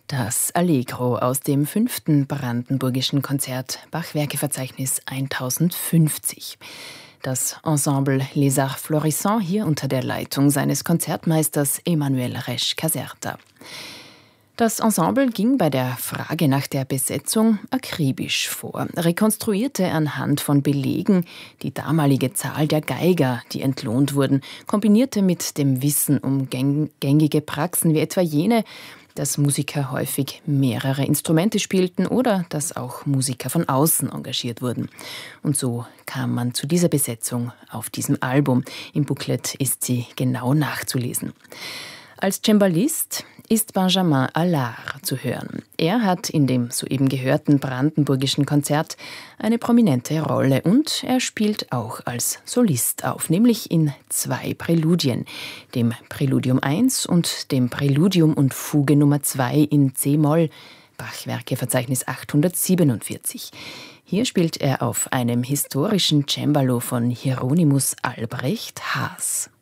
Das Allegro aus dem 5. Brandenburgischen Konzert, Bachwerkeverzeichnis 1050. Das Ensemble Les Arts Florissants hier unter der Leitung seines Konzertmeisters Emanuel Resch-Caserta. Das Ensemble ging bei der Frage nach der Besetzung akribisch vor, rekonstruierte anhand von Belegen die damalige Zahl der Geiger, die entlohnt wurden, kombinierte mit dem Wissen um gängige Praxen wie etwa jene, dass Musiker häufig mehrere Instrumente spielten oder dass auch Musiker von außen engagiert wurden. Und so kam man zu dieser Besetzung auf diesem Album. Im Booklet ist sie genau nachzulesen. Als Cembalist ist Benjamin Allard zu hören. Er hat in dem soeben gehörten brandenburgischen Konzert eine prominente Rolle und er spielt auch als Solist auf, nämlich in 2 Präludien, dem Präludium 1 und dem Präludium und Fuge Nummer 2 in C-Moll, Bachwerkeverzeichnis 847. Hier spielt er auf einem historischen Cembalo von Hieronymus Albrecht Haas.